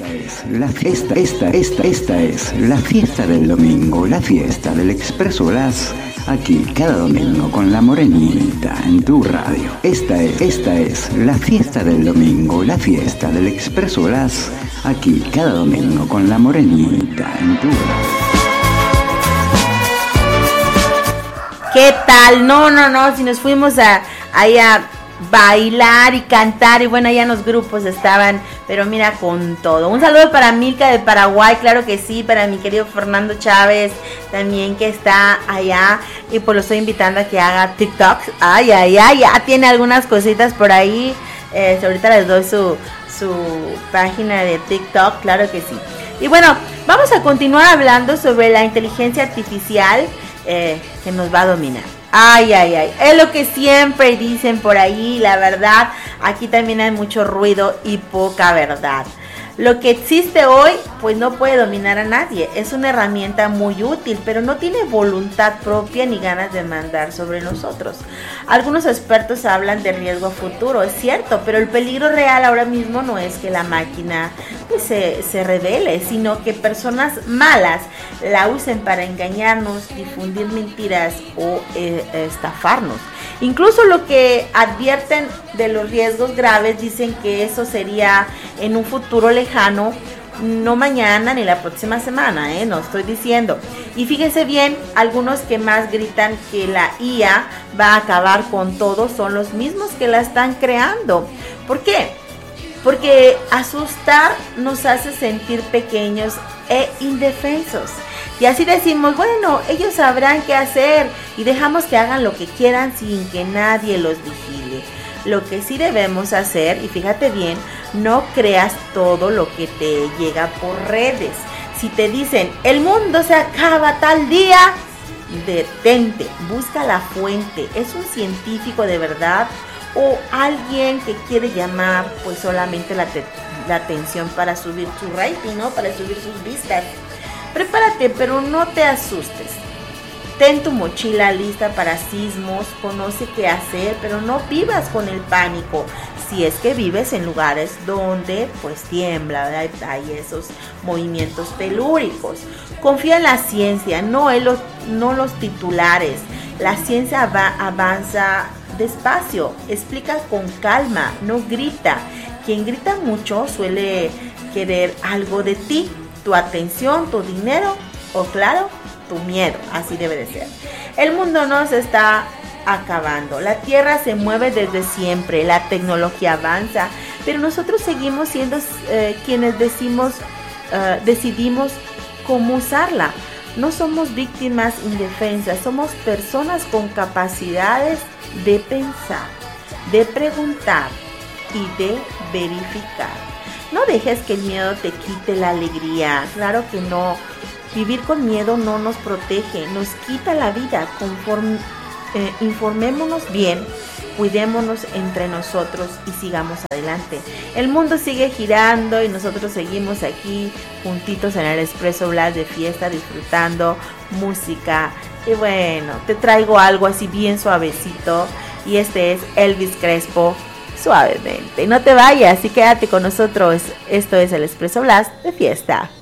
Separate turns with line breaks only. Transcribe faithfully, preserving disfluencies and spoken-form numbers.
es la fiesta, esta, esta, esta es la fiesta del domingo, la fiesta del Expreso Blas, aquí cada domingo con la Morenita en tu radio. Esta es, esta es la fiesta del domingo, la fiesta del Expreso Blas, aquí cada domingo con la Morenita en tu radio.
¿Qué tal? No, no, no, si nos fuimos a allá bailar y cantar y bueno, allá en los grupos estaban, pero mira, con todo. Un saludo para Milka de Paraguay, claro que sí, para mi querido Fernando Chávez también que está allá y pues lo estoy invitando a que haga TikTok. Ay, ay, ay, ya tiene algunas cositas por ahí, eh, ahorita les doy su, su página de TikTok, claro que sí. Y bueno, vamos a continuar hablando sobre la inteligencia artificial eh, que nos va a dominar. Ay, ay, ay, es lo que siempre dicen por ahí, la verdad, aquí también hay mucho ruido y poca verdad. Lo que existe hoy, pues no puede dominar a nadie, es una herramienta muy útil, pero no tiene voluntad propia ni ganas de mandar sobre nosotros. Algunos expertos hablan de riesgo futuro, es cierto, pero el peligro real ahora mismo no es que la máquina pues, se, se revele, sino que personas malas la usen para engañarnos, difundir mentiras o eh, estafarnos. Incluso lo que advierten de los riesgos graves dicen que eso sería en un futuro lejano, no mañana ni la próxima semana, ¿eh? No estoy diciendo. Y fíjense bien, algunos que más gritan que la I A va a acabar con todo son los mismos que la están creando. ¿Por qué? Porque asustar nos hace sentir pequeños e indefensos. Y así decimos, bueno, ellos sabrán qué hacer y dejamos que hagan lo que quieran sin que nadie los vigile. Lo que sí debemos hacer, y fíjate bien, no creas todo lo que te llega por redes. Si te dicen, el mundo se acaba tal día, detente, busca la fuente. ¿Es un científico de verdad o alguien que quiere llamar pues solamente la, te- la atención para subir su rating, ¿no? Para subir sus vistas? Prepárate, pero no te asustes. Ten tu mochila lista para sismos, conoce qué hacer, pero no vivas con el pánico. Si es que vives en lugares donde pues tiembla, ¿verdad? Hay esos movimientos telúricos. Confía en la ciencia, no en los, no los titulares. La ciencia va, avanza despacio, explica con calma, no grita. Quien grita mucho suele querer algo de ti. Tu atención, tu dinero o claro, tu miedo, así debe de ser. El mundo no se está acabando, la tierra se mueve desde siempre, la tecnología avanza, pero nosotros seguimos siendo eh, quienes decimos, uh, decidimos cómo usarla. No somos víctimas indefensas, somos personas con capacidades de pensar, de preguntar y de verificar. No dejes que el miedo te quite la alegría, claro que no. Vivir con miedo no nos protege, nos quita la vida. Conforme, eh, informémonos bien, cuidémonos entre nosotros y sigamos adelante. El mundo sigue girando y nosotros seguimos aquí juntitos en el Expreso Blas de fiesta, disfrutando música. Y bueno, te traigo algo así bien suavecito y este es Elvis Crespo. Suavemente, no te vayas y quédate con nosotros. Esto es el Expreso Blas de fiesta.